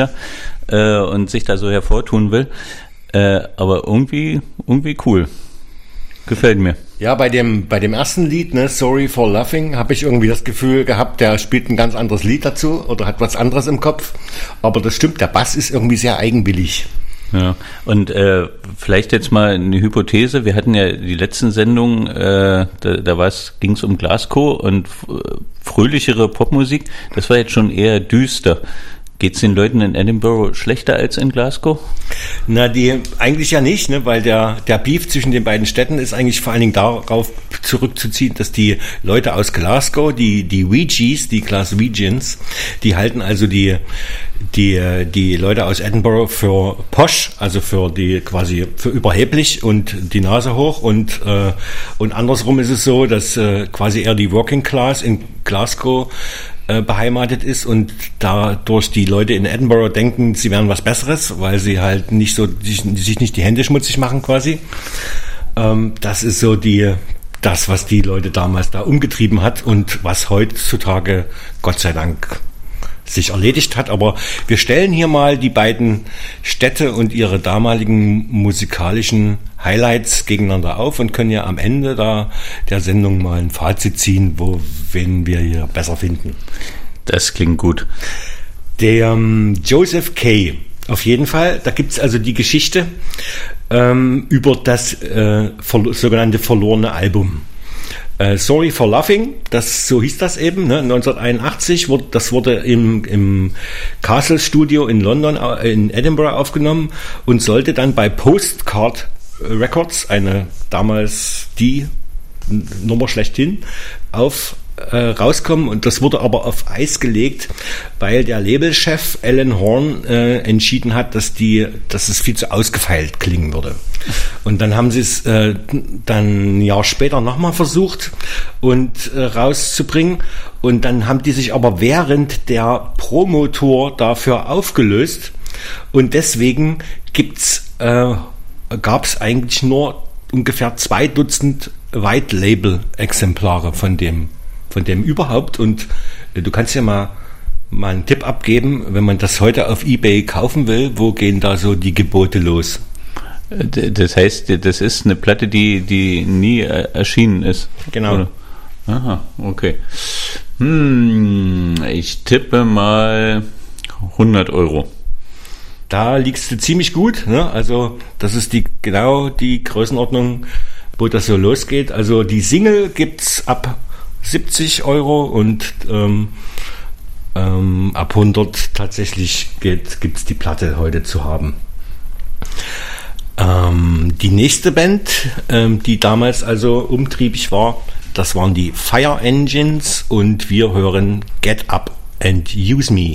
und sich da so hervortun will. Aber irgendwie cool. Gefällt mir. Ja, bei dem ersten Lied, ne, Sorry for Laughing, habe ich irgendwie das Gefühl gehabt, der spielt ein ganz anderes Lied dazu oder hat was anderes im Kopf. Aber das stimmt, der Bass ist irgendwie sehr eigenwillig. Ja, und vielleicht jetzt mal eine Hypothese. Wir hatten ja die letzten Sendungen, ging es um Glasgow und fröhlichere Popmusik. Das war jetzt schon eher düster. Geht es den Leuten in Edinburgh schlechter als in Glasgow? Na, eigentlich ja nicht, ne, weil der Beef zwischen den beiden Städten ist eigentlich vor allen Dingen darauf zurückzuziehen, dass die Leute aus Glasgow, die Weegies, die Glaswegians, die halten also die Leute aus Edinburgh für posch, also für überheblich und die Nase hoch und andersrum ist es so, dass quasi eher die Working Class in Glasgow beheimatet ist und dadurch die Leute in Edinburgh denken, sie wären was Besseres, weil sie halt sich nicht die Hände schmutzig machen quasi. Das ist so das, was die Leute damals da umgetrieben hat und was heutzutage Gott sei Dank sich erledigt hat. Aber wir stellen hier mal die beiden Städte und ihre damaligen musikalischen Highlights gegeneinander auf und können ja am Ende der Sendung mal ein Fazit ziehen, wen wir hier besser finden. Das klingt gut. Der Joseph Kay, auf jeden Fall, da gibt's also die Geschichte über das sogenannte verlorene Album. Sorry for Laughing, so hieß das eben, ne? 1981 wurde im Castle Studio in London, in Edinburgh aufgenommen und sollte dann bei Postcard Records, damals die Nummer schlechthin, rauskommen, und das wurde aber auf Eis gelegt, weil der Labelchef Alan Horn entschieden hat, dass es viel zu ausgefeilt klingen würde. Und dann haben sie es dann ein Jahr später nochmal versucht und rauszubringen, und dann haben die sich aber während der Promotour dafür aufgelöst, und deswegen gab es eigentlich nur ungefähr 2 Dutzend White-Label-Exemplare von dem überhaupt. Und du kannst ja mal einen Tipp abgeben, wenn man das heute auf eBay kaufen will, wo gehen da so die Gebote los? Das heißt, das ist eine Platte, die nie erschienen ist. Genau. Oder? Aha, okay. Ich tippe mal 100 €. Da liegst du ziemlich gut, ne? Also das ist genau die Größenordnung, wo das so losgeht. Also die Single gibt's ab 70 € und ab 100 tatsächlich gibt's die Platte heute zu haben. Die nächste Band, die damals also umtriebig war, das waren die Fire Engines, und wir hören Get Up and Use Me.